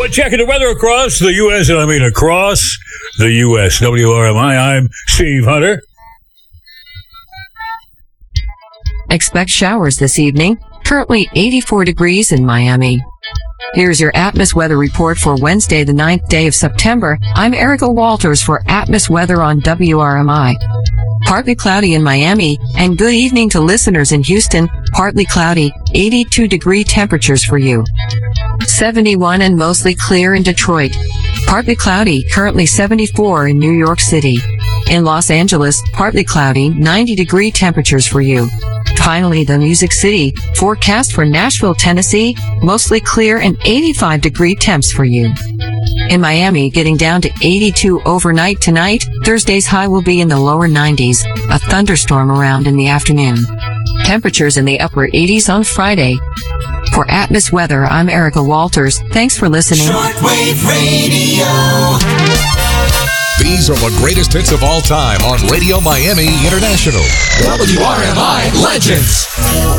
checking the weather across the U.S., and I mean across the U.S. WRMI, I'm Steve Hunter. Expect showers this evening. Currently 84 degrees in Miami. Here's your Atmos weather report for Wednesday, the 9th day of September. I'm Erica Walters for Atmos weather on WRMI. Partly cloudy in Miami, and good evening to listeners in Houston. Partly cloudy, 82-degree temperatures for you. 71 and mostly clear in Detroit. Partly cloudy, currently 74 in New York City. In Los Angeles, partly cloudy, 90-degree temperatures for you. Finally, the Music City, forecast for Nashville, Tennessee, mostly clear and 85-degree temps for you. In Miami, getting down to 82 overnight tonight. Thursday's high will be in the lower 90s, a thunderstorm around in the afternoon. Temperatures in the upper 80s on Friday. For Atmos weather, I'm Erica Walters. Thanks for listening. Shortwave Radio. These are the greatest hits of all time on Radio Miami International. WRMI Legends.